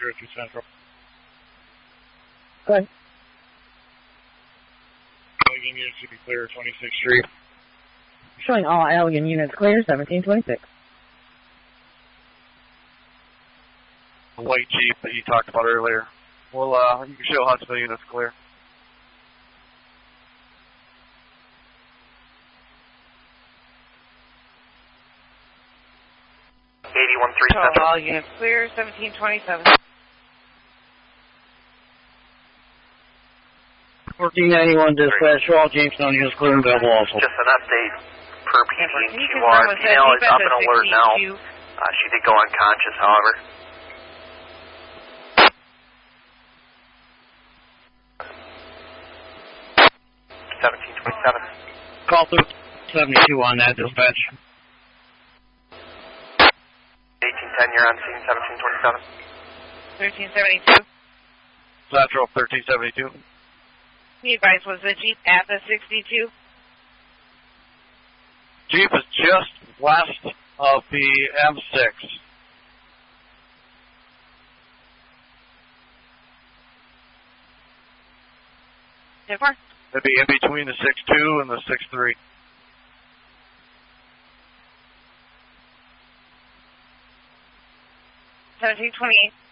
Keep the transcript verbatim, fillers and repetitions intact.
zero two Central. Go ahead. Allegan units should be clear, twenty-sixth Street. Showing all Allegan units clear, seventeen twenty-six. The white Jeep that you talked about earlier. Well, uh, you can show Huntsville units clear. eighty-one three Central. All units clear, seventeen twenty-seven. fourteen ninety-one dispatch, all Jamestown units clear and available also. Just an update per P T and Can you Q confirm R. with P L is that up and alert now. sixty-two? Uh, she did go unconscious, however. seventeen twenty-seven. Call through seventy-two on that dispatch. eighteen ten, you're on scene, seventeen twenty-seven. thirteen seventy-two. Central, thirteen seventy-two. He advised, was the Jeep at the sixty-two? Jeep is just west of the M six. So far? It'd be in between the six two and the six three. seventeen twenty-eight.